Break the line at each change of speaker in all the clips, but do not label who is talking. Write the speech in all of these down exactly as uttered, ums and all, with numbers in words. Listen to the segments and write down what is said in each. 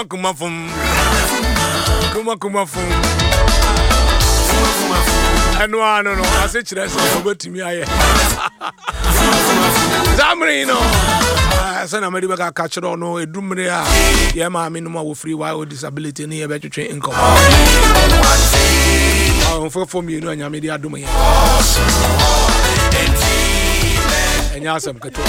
Kuma fum. Kuma kuma fum. And one no, I said to us, to me, I Zamri, no. I said, I'm a catch it on no, a drumria. Yeah, my minimum with free wild disability near better train income. I'm for me, you know, and I'm media doing. And yes, I'm control.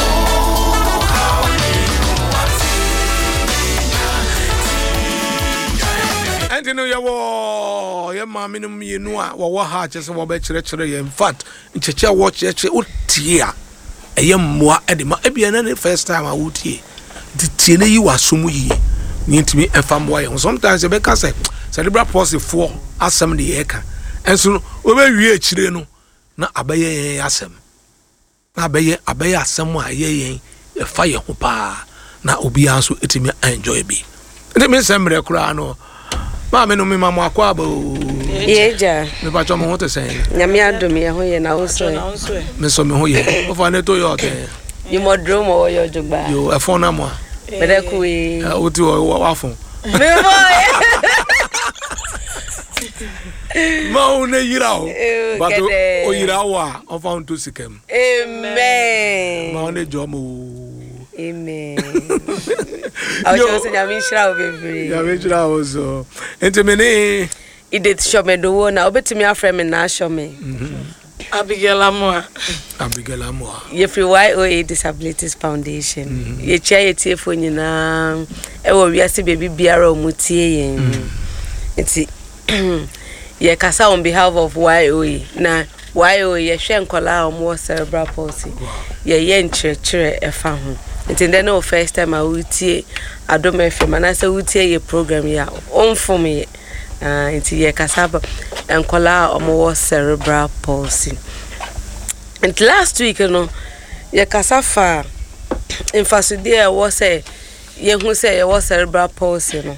And you know, your war, your mammy, you know, what heart just about better. In fact, in church, watch it, oh, dear. A young more edema, any first time I would hear. The tina you are so much need to me a fanboy. Sometimes a baker say, cerebral palsy for as some the acre. And so, over ye children, not abaye asem. Abaye, abaye, somewhere, ye, a fire hopa. Now, obianso, it me enjoy be. Let me send me a crown. Mamma no me mama kwabo.
Yeja.
Me pa chomo hote sen.
Nyame adom ye ho ye na wo so.
Me so me ho ye. O fa ne to yo te.
You modro mo yo jogba.
Yo e fon na mo.
Bere ku e.
O ti o wa fon.
Me boy.
Ma o ne yira o. But o yira wa o fa on to sikem.
Amen.
Ma o ne jomo.
Amen. I was saying, I'm in Shroud, baby.
I'm in Shroud, so. Into me,
it did show me the one. I'll bet me a friend and now show me.
Abigail Amoa.
Abigail Amoa.
You free Y O A Disabilities Foundation. You chair your tear for you now. I will be a baby Biaro Muti. It's ye Casa on behalf of Y O A. Now, Y O A, ye shank allow more cerebral palsy. Ye yen church a found. It's in the no first time I would see I don't know if I say would see a program ya on for me. Uh, it's ye Casaba and Cola or more cerebral palsy. And last week, you know, ye Casafa in Fasudia was a ye who say it was cerebral palsy. No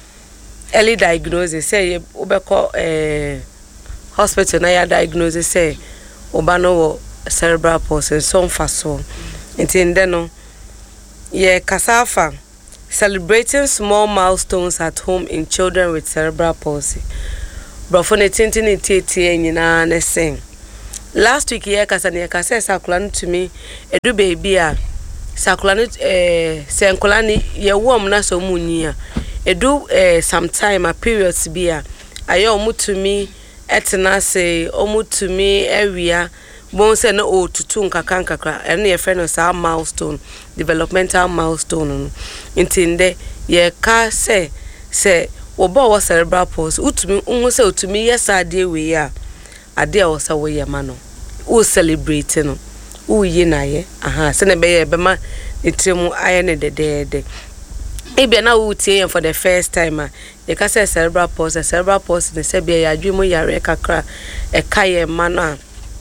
early diagnosis say ye Ubeko a hospital na diagnosis say Obano cerebral palsy, so fast so. It's in the no. Yeah, Kasafa celebrating small milestones at home in children with cerebral palsy. Brofone tintini titi nyina na sing. Last week yeah kasa ne kasa sakulani to me edu baby a sakulani eh senkulani ye wom na so munyi a edu eh sometime a periods bi a aye omu to me etena say omu to me area bon say no o tutu nkaka nkaka ene ye friend sa milestone developmental milestone intinde ye ka say say obo wo cerebral palsy utumi unhu say utumi yesa ade we ya ade o say we ye ma no o celebrate no o yi na ye aha say na be ye be ma etimu aye ne de de de e bia na wo tie for the first time ye ka say cerebral palsy cerebral palsy ne say bia ya adwemu yare kakra e ka ye ma no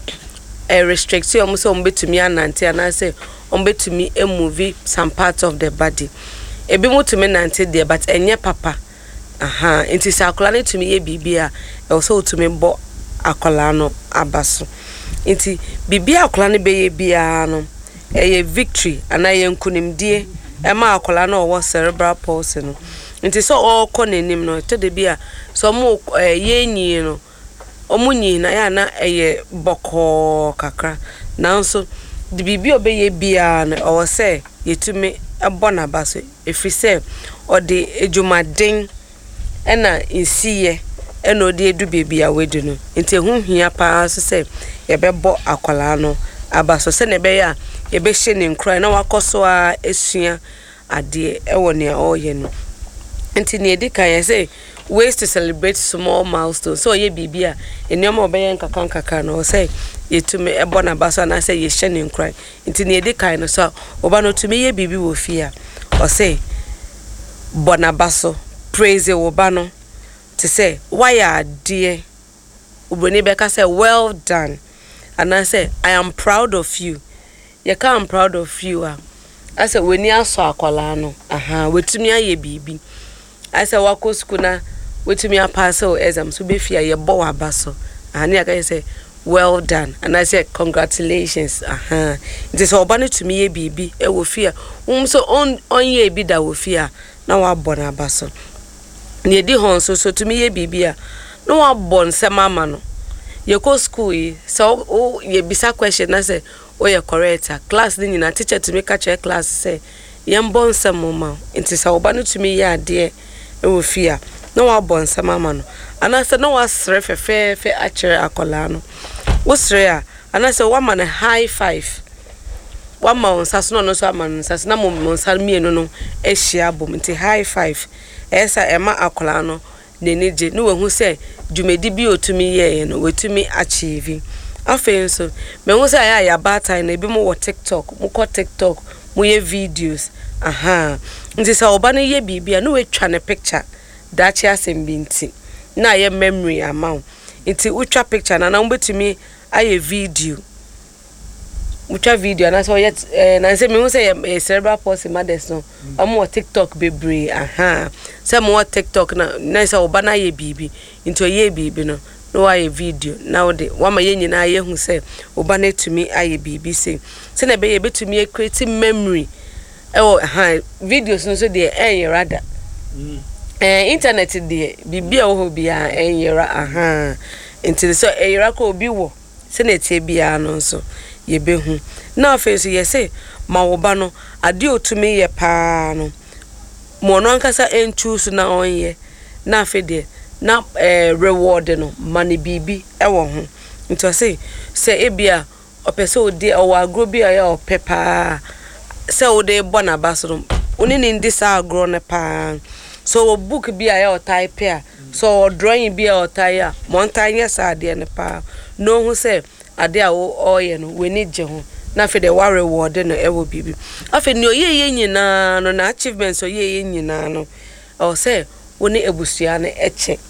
a restriction almost on betumi anante and I say on betumi a movie some parts of the body. E be mo to me nante there but enye papa. Aha, it is akolane to me e bibia also to me bo akola no abaso. Inti bibia akolane be ye bia no e victory and I nkunimdie e ma akola no wo cerebral palsy no. Inti so all konenim no to de bia so mo ye nyi no omunyi na ya na eye boko kakra nanso de bibi obeye bia na o se yetumi ebona baso efri se o de ejumaden ena insiye ena o de edu bibia wedu no nti hu hia pa so se ye bebo akola no abaso se ne be ya ye be hye ne nkran na wakoso a esua ade ewo ne o ye no nti ne edika ye se ways to celebrate small milestones. So ye bibia enyoma obeye nkaka nkaka no say ye tumi ebo na baso na say ye hye ne nkran nti ne edi kan no so oba no tumi ye bibi wo fia o say bonabaso praise oba no to say why are dear uboni beka say well done and I say I am proud of you ye ka am proud of you a I say weni aso akwala no aha wetumi aye bibi I say wako skuna wetumi pass o exam so be fia ye bo abaso ani aka say well done and I say congratulations aha it is obane to me ye bibi e wo fia um so on on ye bi da wo fia na wa bon abaso ne di hon so so tumi ye bibia na wa bon se mama no ye ko school yi so o ye bisa question na say o ye correct class ni na teacher tumi ka che class say ye bon se mama nti sa oba no tumi ye ade e wo fia na wa bon se mama no ana say na wa sre fe fe fe a chere akola no wo sre a ana say wa man high five wa ma on saso no no so man saso na mo mo sal mienu no e hia bom nti high five esa ema akola no neneje no wehu se dwumedi bi otumi ye no wetumi achieve afen so me hu se ya ya bata na ebi mo wo TikTok mo ko TikTok mo ye videos aha nti sa oba no ye bibia no wetwa ne picture dachi asembinti na ye memory amount nti utwa picture na na mbetumi aye video mucha video na so yet na say me hu say cerebral palsy mothers no am TikTok bebre aha say mo TikTok na na say oba na ye bibi into ye bibi no no aye video now de wa ma ye nyina ye hu say oba na tumi aye bibi say say na be ye betumi create memory e o aha videos no so de eh rather eh internet de bibi o ho bia eh ra aha into so eh ra ko obi wo say na tie bia no so yebehu na afenso yese ma woba no ade otumi ye pa no mo no ankasa enchusu na onye na afede na eh, reward no mani bibi e wo ho nto se se ebia opese odi o agro bi ya opepa se odi bona baso oni ni ndisa agro ne pa so book bi ya o type a so drawing bi ya o type montanya sa ade ne pa no hu se ade a o ye no weni je ho na fe de wa reward no e wo bibi afi ni oye ye nyina no na achievements oye ye nyina no o se woni ebusua ne eche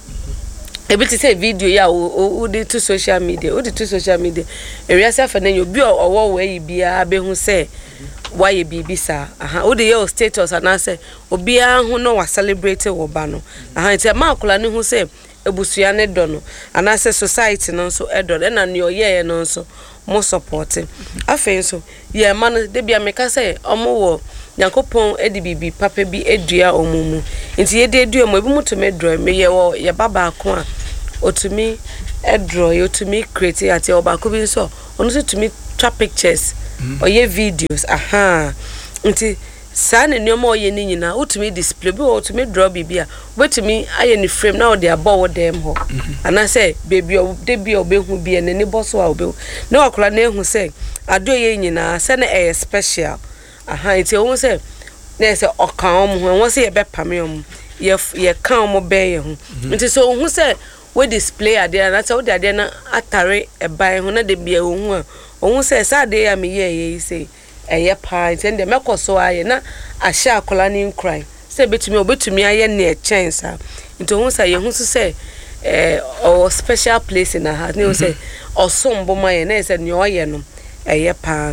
ebi ti say video ya o di to social media o di to social media area se fa na yo bi owo we yi bia be hu se wa ye bibi sa aha o di your status ana se obi a hu no wa celebrate wo ba no aha ti ma akula ne hu se ebusua ne do no ana se society no so edo na ne oye no so mo support afen so ye ma no de bia meka se omo wo Yakopon edi bibi papa bi edua omumu nti ye de edua mo ebi mutome draw me ye wo ye baba ko a otumi edraw ye otumi create ati obako bi so onu so tumi twa pictures mm. or ye videos aha nti sa ne nneoma oye ni nyina otumi display bi otumi draw bibi a wetumi aye ni frame na o de abo wo dem ho mm -hmm. ana say baby o de bi obehu bi ene ni boso a obehu na wakola na ehu say ado ye nyina se na e special aha iti o se na se okan omo ho won se ye be pame omo ye ye kan omo be ye ho nti so hu se we display ade na se o de ade na atare e ban ho na de bia o hu a o hu se sa de ya me ye ye se eye pa nti de mekoso aye na ahya akola ni nkran se betumi obetumi aye na e chance a nti o hu se ye hu se eh o special place in a heart ne o se osombo maye na se ne o ye no eye pa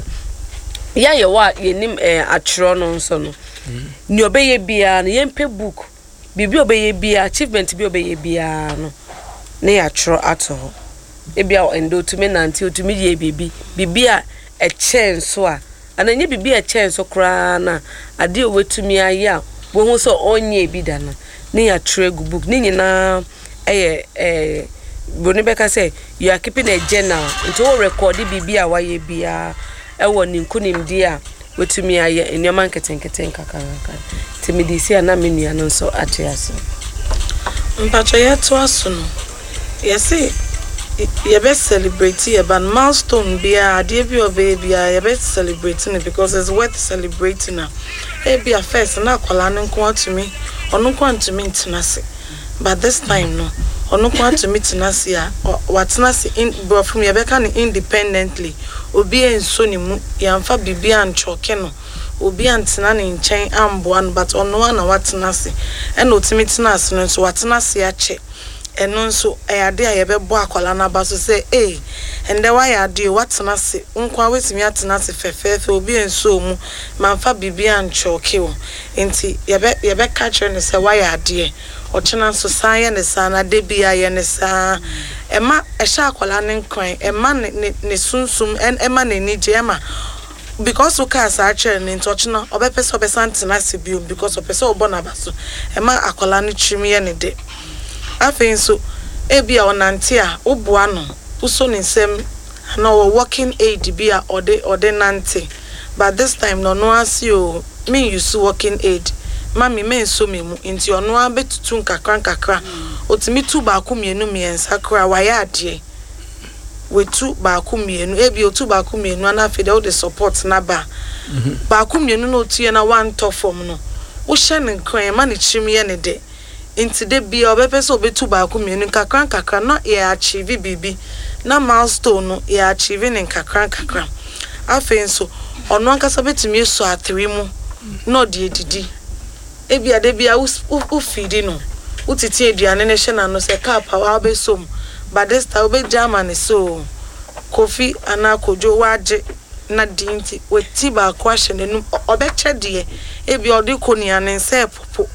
ya ye wa yenim eh atro no nso no ni obeye bia no yempe book bibi obeye bia achievement bi obeye bia no ne ya atro ato e bia endo tumi nanti otumi ye bibi bibi a e chance a ananye bibi a chance kra na ade owetumi aye a wo hu so onye bi da na ne ya atro book ni nyina eh eh boni beka say you are keeping a journal into record bibi a wa ye bia ewo ni nkunim dia wetumi aye enema nketenketen kakanka timidisi ana menua no so atiaso mpacho yeto aso no yesi ye be celebrate ye ban milestone bia ade bi obe bia ye be celebrate it because it's worth celebrating na e bia first na akola no nko atumi ono nko atumi ntinase but this time no ono nko atumi tinase a watinase in bro from ye be kan independently obi enso ni mu yamfa bibi anchoke no obi antena ne nchen amboa no but ono ana watenase ena otimi tenase no so watenase ya che eno nso ayade ayebebo akwala na baso say eh ende wa yade watenase nkwa wetimi atenase fefefe obi enso mu mamfa bibi anchoke wo enti yebe yebe catch ne say wa yade ochena so saye ne sana de bia ye ne sa ema ehya akwala ne nkran ema ne ne sunsum ema ne nije ema
because o ka sa ache ni ntochna obepese obesante na sibium because opese obona baso e ma akola ni chimie ne de afin so ebia onante a oboa no uso ni nsem na wo working aid bia ode ode nante but this time no no asi o me use working aid mami me nso me mu nti ono abetutu nkakra nkakra otimi tu ba ko mienu miensa kra wa ya ade wetu ba ko mienu ebi otu ba ko mienu na fe de support na ba ba ko mienu no otu ye na one top form no wo hye ne nkran ma ne chimie ne de nti de bia obepese obetu ba ko mienu nkakra nkakra na ye achieve bibi na milestone no ye achieve ne nkakra nkakra afen so ono ankasa betimi eso atiri mu no de didi ebia de bia u feed no utiti eduane ne hye na no se cap wa besom but this time be German so kofi ana kojo waje na dinti weti ba kwa hye ne obeche de ebia odi konia ne nse popo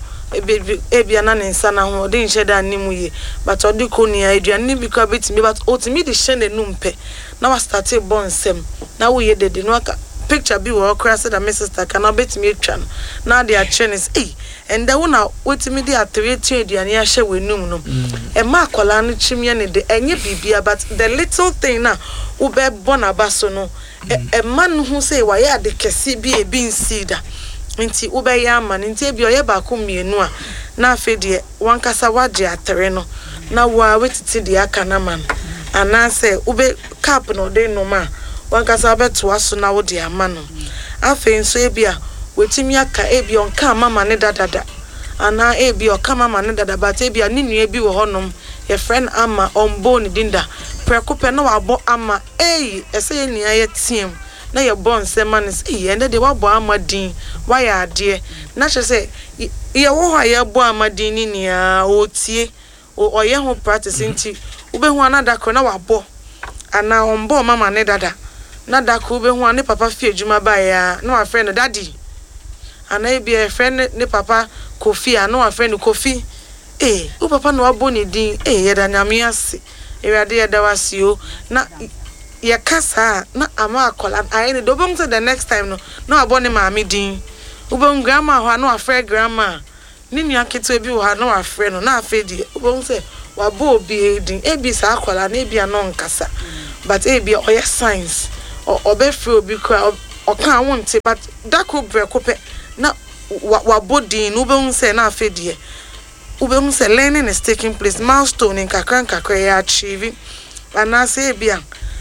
ebia na ne nsa na ho odi nhye da nimu ye but odi konia eduane bi ka betimi but otimi de hye ne numpe na wa start bon sem na wo ye de no aka picture bi wo kra said that my sister cannot bet me twan na dia chen is eh and the one wetimi dey atrete aduane a hye wenum no e ma akola no chimie ne de enye bibia but the little thing na wo be born abaso no e man hu say wa ya de kese bi e bi nsida nti wo be ya man nti e bi oye ba ko mienu a na afi de wankasa waje atere no na wa wetiti de aka na man ana say wo be cap no de no ma wankasa beto aso na wo de ama no afen so ebia wetimi aka ebia onka mama ne dadada ana ebia oka mama ne dada but ebia ne nua bi wo honom ye friend ama ombo ne dinda prekope na wabo ama eh ese ye nua ye tiem na ye bon se manis eh ende de wabo ama din wa ya ade na che se ye wo ha ye bo ama din ni nia otie oye ho practice nti ubehu anada kro na wabo ana ombo mama ne dada na da ko be hu ane papa fi adwuma ba ya na wa friend daddy ana e bi e friend ne papa Kofi ana wa friend Kofi eh u papa no abo ne din eh ye da nyame ase e wade ye da wase o na ye kasa na ama akola ai ne do bon say the next time no na abo ne maami din u bon grandma ho ana wa friend grandma ni nua keto bi wo ha na wa friend no na afedi u bon say wa bo obi din e bi sa akola na e bi ano nkasa but e bi oye science obe free obi kra oka wonte but dako brekope na wa body no be unse na afedie ube unse learning is taking place milestone in kakran kakra ya achieve ana say bia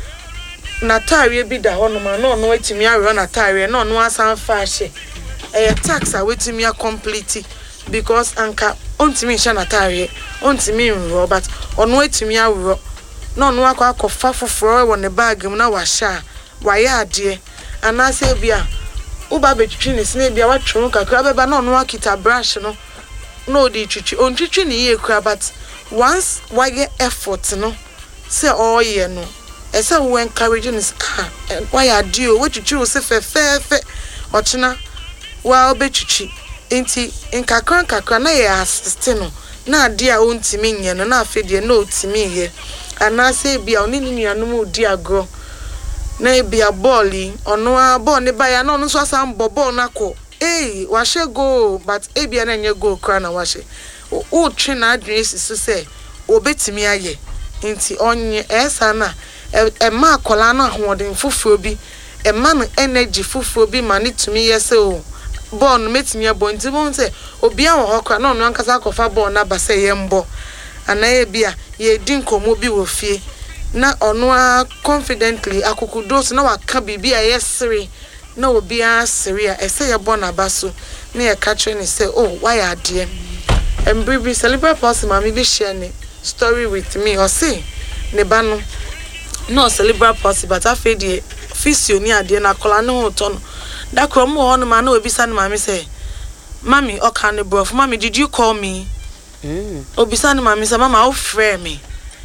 na tare bi da hono ma no no etimi awe na tare no no asan fa hye eh tax a wetimi a complete because anka ontimi hye na tare ontimi nro but ono etimi awe no no akwa akọfa foforo wo ne bag mu na wa hye waya ade anase bia uba betwitwi ne sine bia watwon kakra beba na ono akita brush no no di twitwi on twitwi ne ye kra but once wage effort no say all ye no ese wo encourage ne ah waya ade o wetwitwi o se fe fe fe ochina wa obetwitwi enti nkakra nkakra na ye assist no na ade a ontimi nye no na afedie na otimi ye anase bia oni ni nuanom odi agro na ebia ball ono a ball ne ba ya na ono so asam ball na ko eh wa she go but ebia na nye go kra na wa she o twe na adwene sisu se obetimi aye nti onye esa na e ma akola na ahoden fufuo bi e ma no energy fufuo bi ma ne tumi yese o ball no metimi abo nti bon se obi a wo hokra na ono ankasa akofa ball na ba se ye mbo ana ebia ye din komo bi wo fie na ono a confidently akukudos na waka bibi a yesere na obi a sere a ese ye bona baso na ye ka kire ni say oh why ade embribi celebrate person mami bi share ne story with me or say ne ba no no celebrate person but afa die fisio ni ade na kola ne ho to no da krom ho no ma na obi sa ne mami say mami oka ne bro mami did you call me mm obi sa ne mami say mama o frɛ me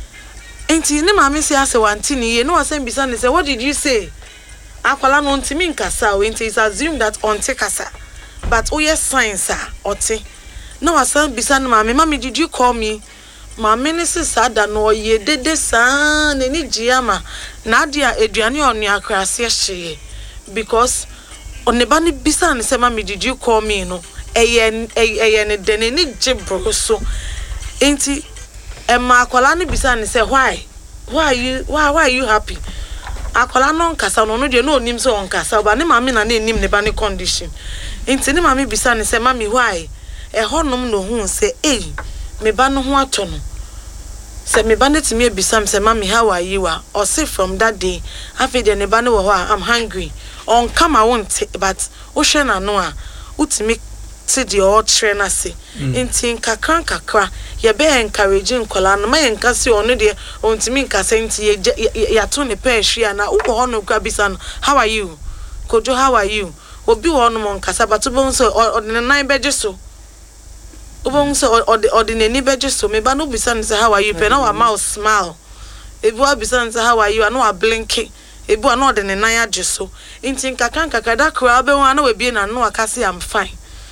enti ne mama say ase wanti ni ye no asem bisa ne say what did you say akwala no ntimi nkasa o enti is assume that on take kasa but o yes science a oti no asem bisa ne mama mama did you call me mama ne se sada no ye dede sa ne ni giama na dia aduane onu akrase hye because on the bani bisa and say mami did you call me no eyen eyen dene ni jibro so enti emma akwala ni bisa and say why why are you why why are you happy akwala no nkasa no no de no onim so nkasa ba ne mami na na enim ne bani condition enti ne mami bisa and say mami why e honom no hu say eh me ba no ho ato no say me ba net me bisa say mami how are you or say from that day afi de ne ba no wo I'm hungry on come I want but o hwe na no a utimi ti de o tre na se enti kakran kakra ye be encourage nkola no ma ye nkase ono de ontimi nkase enti ya to ne pe hwe na wo ho no kwa bisa no how are you kojo how are you obi wo no mo nkasa but bo nso odene nan beje so obo nso odene ni beje so me ba no bisa no say how are you pe na wa mouth smile ebu abisa no say how are you and wa blinking ebu na odene nan age so enti nkakan kakada kra be wan na we bi na no akase am fine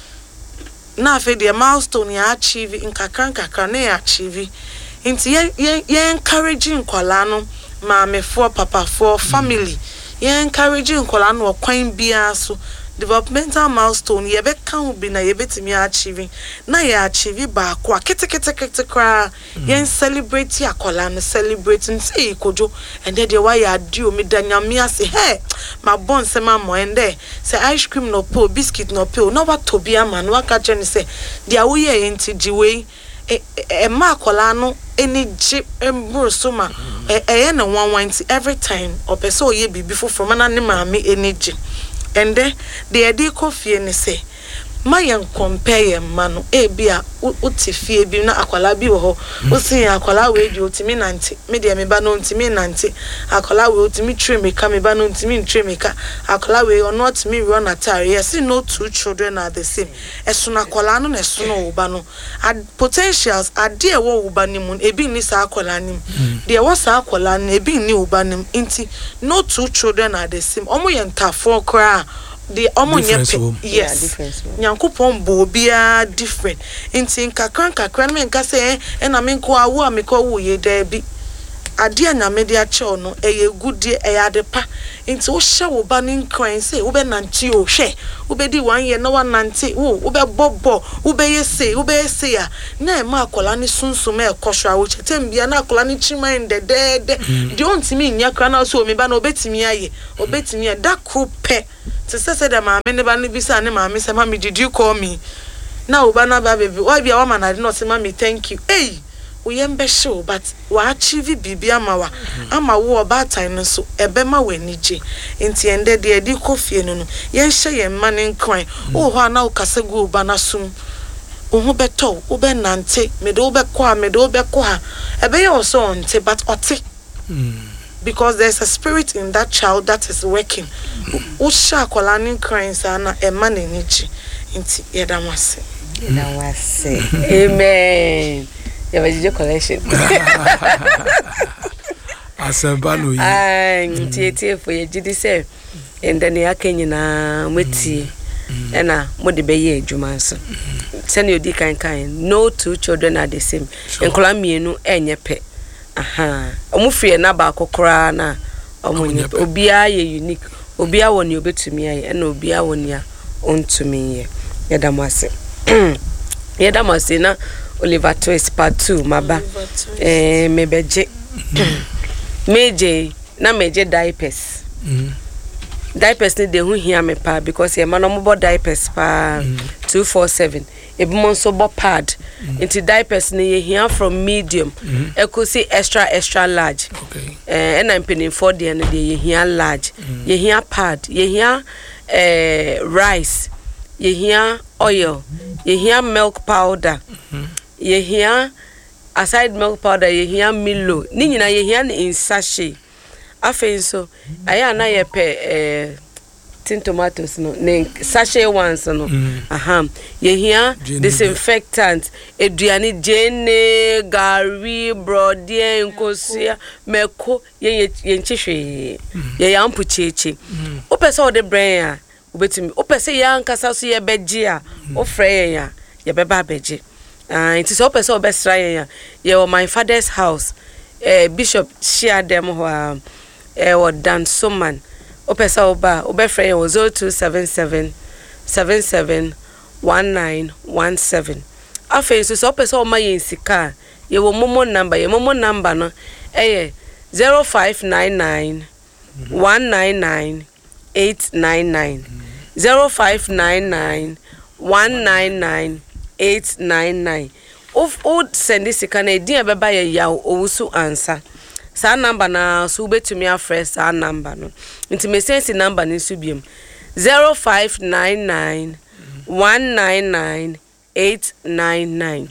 na afi de milestone ya achieve nkakan kakra na ya achieve enti ye ye encouraging kwala no maamefo papafo family ye encouraging kwala no kwan bia so developmental milestone ye be kan bi na ye betimi achieve na ye achieve ba kwa kete kete kete kra ye celebrate akola no celebrating say kojo and then why ya dio me danyame ase hey ma bon se ma mo ende say ice cream no po biscuit no po no wa to bia man wa ka je ni say dia wo ye enti jiwe e e ma akola no eni ji embro so ma e e na one one every time opeso ye bibi foforo mana ne ma me eni ji and then the edi coffee ni say my young compare mano e bia uti fie bi na akwala bi wo ho usi akwala we di otimi nante me de me ba no ntimi nante akwala we otimi tre me ka me ba no ntimi tre me ka akwala we or not me run atare yes no two children are the same esu na akwala no na esu no uba no potentials ade e wo uba ni mu ebi ni sa akwala ni de wo sa akwala ni ebi ni uba ni nti no two children are the same omo ye ntafo kra the omonye yes nyankopon bo bia different inti kakran kakran me nka se e na me nko awu ameko wu ye da bi ade anyame de ache ono eye gudie e ade pa inti wo hye wo ba ni nkran se wo be nante o hwe wo be di one year na one nante wo wo be bobo wo be yese wo be yese ya na e ma akola ni sunsum e kosho wo chetem bia na akola ni chima inde de de de ontimi nya kra na so me ba na obetimi aye obetimi e da krupe to say say that maame ne ba ne bisa ne maame say mami did you call me na oba na ba baby why bia wa man I did not say mami thank you hey we yembe show but wa achieve bibia mawa ama wo oba time so ebe ma wani je enti ende de edi kofie no no yen hye yen ma ne nkran o ho na ukasegu oba na sum o ho beto wo be nante me do be kwa me do be kwa ebe ye oso onte but ote because there's a spirit in that child that is working. Usha kolani crying sana a man in ichi inti yedamase.
Yedamase. Amen. You have a collection.
Asambalo.
Ah, inti for your G D say, and then ya Kenya weti. Ena modi beye jumanso. Send your dick and kind. No two children are the same. And Colamienu enye pe. Aha omufie na ba kokora na omunye obia ye unique obia woni obetumi aye na obia woni a ontumi ye yedamase yedamase na Oliver Twist part two maba eh mebeje meje na meje diapers diapers ni de hu hia me pa because ye man omo diapers pa two four seven ebimo so bo pad into diapers ni ye hia from medium e ko see extra extra large
okay
eh and I'm paying for the and ye hia large ye hia pad ye hia eh rice ye hia oil ye hia milk powder ye hia aside milk powder ye hia Milo ni nyina ye hia in sachet afen so aya na ye pe eh tin tomatoes no ne sachet ones no aha ye hia disinfectant eduane jene gari brode nkosia meko ye ye nchihwe ye yampu cheche opese o de brain a obetimi opese ya nkasa so ye beje a o frey ya ye beba beje ah it is opese o besra ya ye o my father's house eh bishop share them ho eh o Dan Soman opesa oba obefre ye zero two seven seven seven seven one nine one seven. Afen so so opesa o ma ye sika ye wo momo number ye momo number no eh zero five nine nine one nine nine eight nine nine zero five nine nine one nine nine eight nine nine. Of old send this can a dear baba ya owusu answer. Sa number na so betumi afresh sa number no. Nti me sense number ni subium zero five nine nine one nine nine eight nine nine.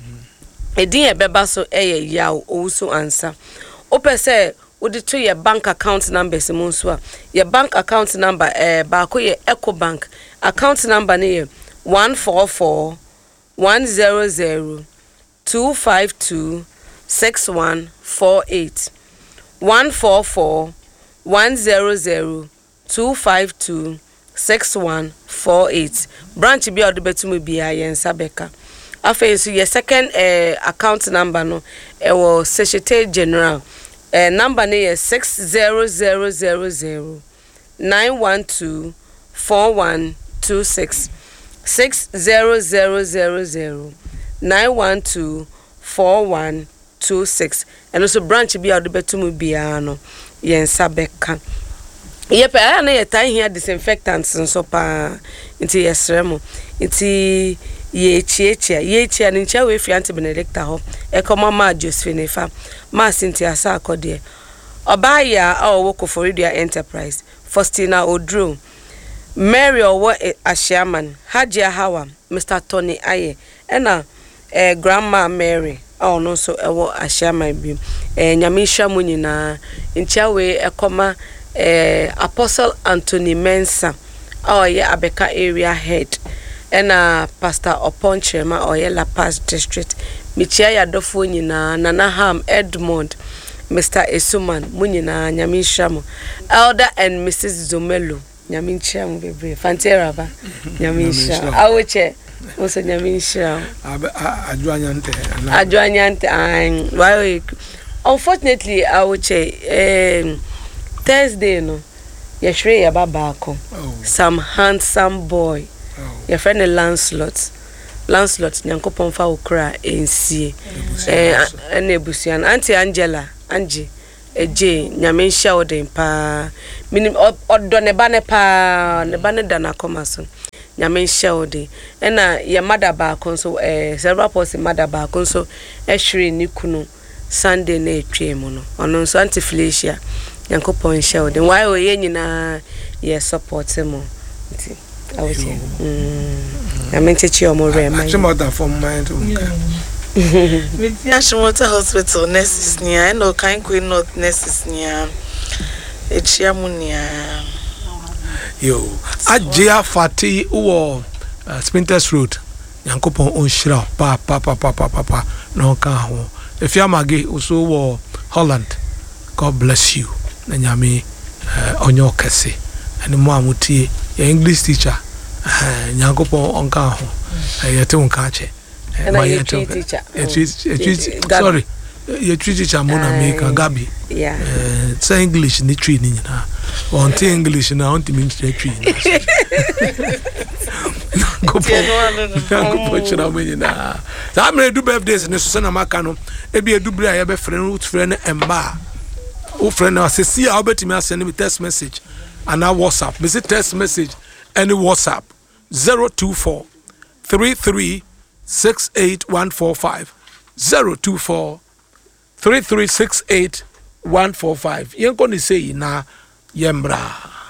E dear baba so eh ya owusu answer. Opese odi to your bank account number simonso a your bank account number eh ba ko ye Eco Bank account number ni one four four one zero zero two five two six one four eight one four four one zero zero two five two six one four eight. Branch bi od betumu bia yen sabeka. Afa so your second eh account number no e wo Societe General eh number ni is six zero zero zero zero nine one two four one two six six zero zero zero zero nine one two four one two six. And also branch bi od betumu bia no yen sabeka. Yepe aya na ye tan here disinfectants nso pa nti yesremo nti ye chiechia ye chia ni ncha we fi Aunty Benedicta ho e koma ma Josephine fa ma Cynthia sa akode obaya a owo Koforidua Enterprise Faustina Odro Mary owo Ashiaman Hajia Hawa Mister Tony Aye ena eh grandma Mary a ono so ewo Ashiaman bi eh nyamisha munyina ncha we e koma eh Apostle Anthony Mensa oh yeah Abeka area head and uh Pastor Oponchema oh yeah La Paz district michia ya dofo nyina Nanaham Edmond Mister Esuman munyina nyamishamu Elder and Missus Zomelo nyamishamu bebe fantera ba nyamisha awoche oso nyamisha
adwanyante
adwanyante an why unfortunately awoche eh Thursday no yeshwe ya babako some handsome boy oh. Your friend Lancelot Lancelot nyankopon fa okra ensie eh enebusian Auntie Angela Angie eje nyamensha odin pa minim odo ne ba ne pa ne ba ne dana komaso nyamensha odin ena ya mother ba konso eh several person mother ba konso ehwere ni kunu Sunday na etwe mu no ono so Auntie Felicia yankopon show den why o ye nyina ye support mo nti awuche mm amenchechi o mo re ma
chimota from mind
with Yashimota Hospital nurses near no kind queen not nurses near echiamunia
yo ajia fati uwo Spinters Road yankopon onshira pa pa pa pa pa pa no ka ho if you amage also wo Holland. God bless you na nyame onyo kese ani mo amutie your English teacher eh nyankopon onka ho ye te wonka che
my teacher
sorry your teacher mo na me ka Gabi
yeah
eh say English ni tree ni nyina on te English na on te mean tree nyankopon chira mo nyina za me do birthdays ne so na maka no e bi edubri a ye be frɛ no frɛ no emba o friend now say see how bet me send me text message and now WhatsApp me say text message any WhatsApp zero two four three three six eight one four five zero two four three three six eight one four five yenko ni say na yembra.